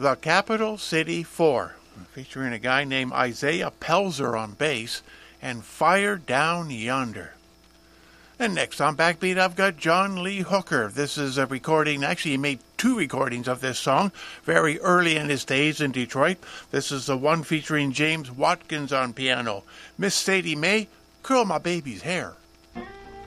The Capital City 4, featuring a guy named Isaiah Pelzer on bass, and Fire Down Yonder. And next on Backbeat, I've got John Lee Hooker. This is a recording. Actually, he made 2 recordings of this song very early in his days in Detroit. This is the one featuring James Watkins on piano. Miss Sadie Mae, Curl My Baby's Hair.